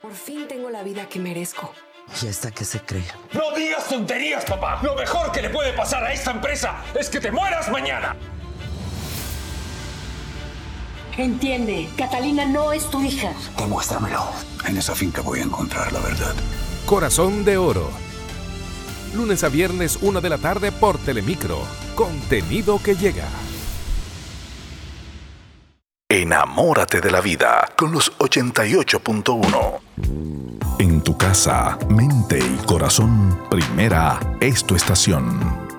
Por fin tengo la vida que merezco. ¿Y esta qué se cree? ¡No digas tonterías, papá! Lo mejor que le puede pasar a esta empresa es que te mueras mañana. Entiende, Catalina no es tu hija. Demuéstramelo. En esa finca voy a encontrar la verdad. Corazón de Oro. Lunes a viernes, 1 de la tarde por Telemicro. Contenido que llega. Enamórate de la vida con los 88.1. En tu casa, mente y corazón, Primera es tu estación.